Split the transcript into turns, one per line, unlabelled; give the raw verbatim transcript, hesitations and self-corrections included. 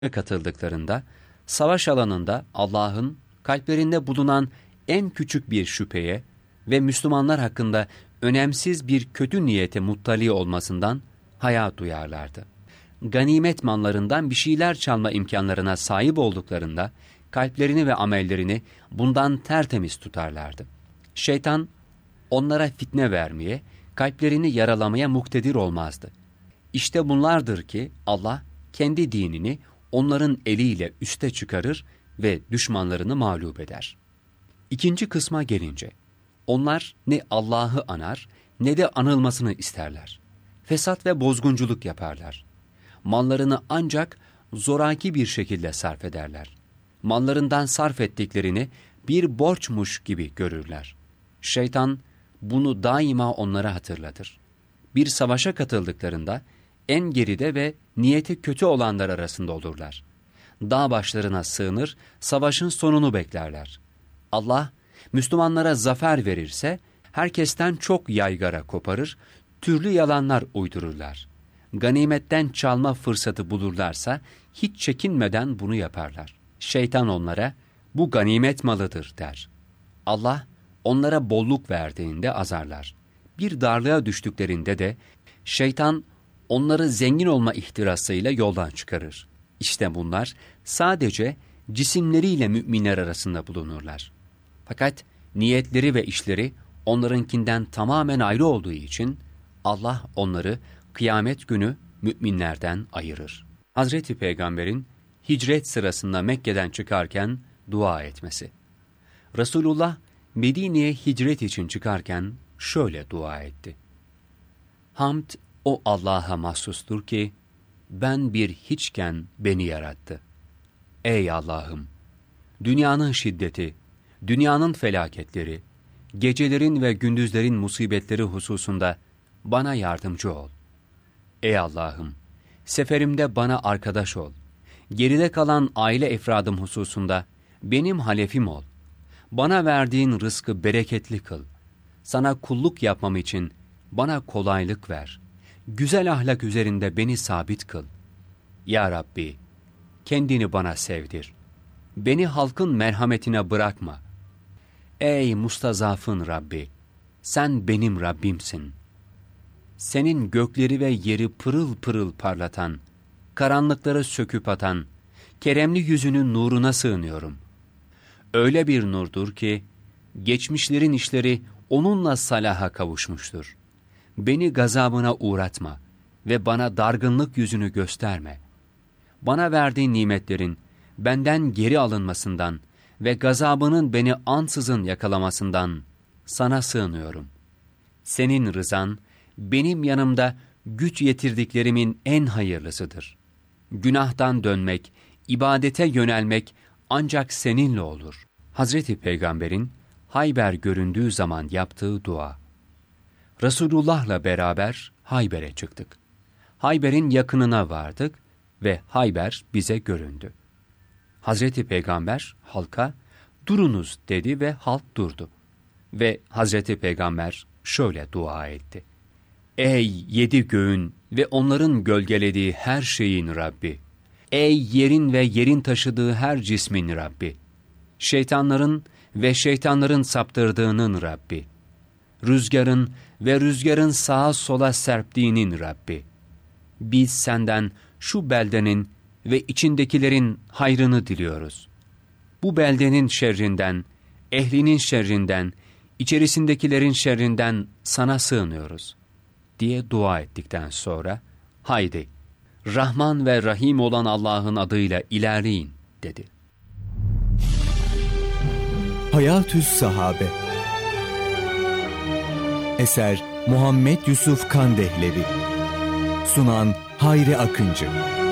katıldıklarında, savaş alanında Allah'ın kalplerinde bulunan en küçük bir şüpheye ve Müslümanlar hakkında önemsiz bir kötü niyete muttali olmasından haya duyarlardı. Ganimet mallarından bir şeyler çalma imkanlarına sahip olduklarında, kalplerini ve amellerini bundan tertemiz tutarlardı. Şeytan, onlara fitne vermeye, kalplerini yaralamaya muktedir olmazdı. İşte bunlardır ki Allah, kendi dinini onların eliyle üste çıkarır ve düşmanlarını mağlup eder. İkinci kısma gelince, onlar ne Allah'ı anar, ne de anılmasını isterler. Fesat ve bozgunculuk yaparlar. Mallarını ancak zoraki bir şekilde sarf ederler. Mallarından sarf ettiklerini bir borçmuş gibi görürler. Şeytan bunu daima onlara hatırlatır. Bir savaşa katıldıklarında en geride ve niyeti kötü olanlar arasında olurlar. Dağ başlarına sığınır, savaşın sonunu beklerler. Allah, Müslümanlara zafer verirse, herkesten çok yaygara koparır, türlü yalanlar uydururlar. Ganimetten çalma fırsatı bulurlarsa, hiç çekinmeden bunu yaparlar. Şeytan onlara, bu ganimet malıdır der. Allah, onlara bolluk verdiğinde azarlar. Bir darlığa düştüklerinde de, şeytan onları zengin olma ihtirasıyla yoldan çıkarır. İşte bunlar sadece cisimleriyle müminler arasında bulunurlar. Fakat niyetleri ve işleri onlarınkinden tamamen ayrı olduğu için Allah onları kıyamet günü müminlerden ayırır. Hazreti Peygamber'in hicret sırasında Mekke'den çıkarken dua etmesi. Resulullah Medine'ye hicret için çıkarken şöyle dua etti. Hamd o Allah'a mahsustur ki ben bir hiçken beni yarattı. Ey Allah'ım! Dünyanın şiddeti, dünyanın felaketleri, gecelerin ve gündüzlerin musibetleri hususunda bana yardımcı ol. Ey Allah'ım! Seferimde bana arkadaş ol. Geride kalan aile efradım hususunda benim halefim ol. Bana verdiğin rızkı bereketli kıl. Sana kulluk yapmam için bana kolaylık ver. Güzel ahlak üzerinde beni sabit kıl. Ya Rabbi, kendini bana sevdir. Beni halkın merhametine bırakma. Ey mustazafın Rabbi, sen benim Rabbimsin. Senin gökleri ve yeri pırıl pırıl parlatan, karanlıkları söküp atan, keremli yüzünün nuruna sığınıyorum. Öyle bir nurdur ki, geçmişlerin işleri onunla salaha kavuşmuştur. Beni gazabına uğratma ve bana dargınlık yüzünü gösterme. Bana verdiğin nimetlerin benden geri alınmasından ve gazabının beni ansızın yakalamasından sana sığınıyorum. Senin rızan, benim yanımda güç yetirdiklerimin en hayırlısıdır. Günahtan dönmek, ibadete yönelmek ancak seninle olur. Hazreti Peygamber'in Hayber göründüğü zaman yaptığı dua. Resulullah'la beraber Hayber'e çıktık. Hayber'in yakınına vardık ve Hayber bize göründü. Hazreti Peygamber halka, durunuz dedi ve halk durdu. Ve Hazreti Peygamber şöyle dua etti. Ey yedi göğün ve onların gölgelediği her şeyin Rabbi! Ey yerin ve yerin taşıdığı her cismin Rabbi! Şeytanların ve şeytanların saptırdığının Rabbi! Rüzgarın ve rüzgarın sağa sola serptiğinin Rabbi! Biz senden şu beldenin ve içindekilerin hayrını diliyoruz. Bu beldenin şerrinden, ehlinin şerrinden, içerisindekilerin şerrinden sana sığınıyoruz diye dua ettikten sonra, haydi, Rahman ve Rahim olan Allah'ın adıyla ilerleyin dedi.
Hayatü's Sahabe. Eser Muhammed Yusuf Kandehlevi. Sunan Hayri Akıncı.